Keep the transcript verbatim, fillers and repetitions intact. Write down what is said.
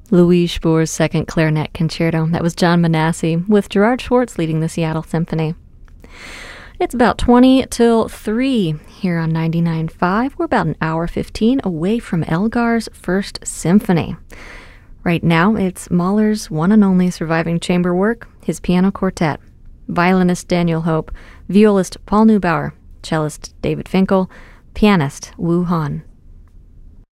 Louis Spohr's Second Clarinet Concerto. That was John Manassi with Gerard Schwartz leading the Seattle Symphony. It's about twenty till three here on ninety-nine point five. We're about an hour fifteen away from Elgar's First Symphony. Right now, it's Mahler's one and only surviving chamber work, his piano quartet. Violinist Daniel Hope, violist Paul Neubauer, cellist David Finkel, pianist Wu Han.